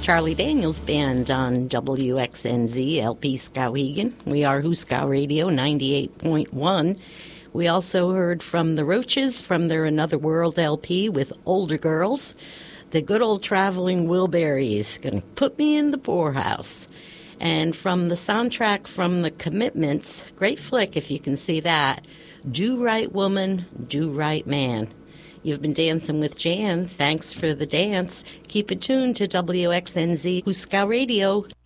Charlie Daniels Band on WXNZ LP Skowhegan. We are Huskow Radio 98.1. We also heard from the Roaches from their Another World LP with Older Girls. The Good Old Traveling Wilburys, Gonna Put Me in the Poorhouse. And from the soundtrack from The Commitments, great flick if you can see that, Do Right Woman, Do Right Man. You've been dancing with Jan. Thanks for the dance. Keep it tuned to WXNZ Huskow Radio.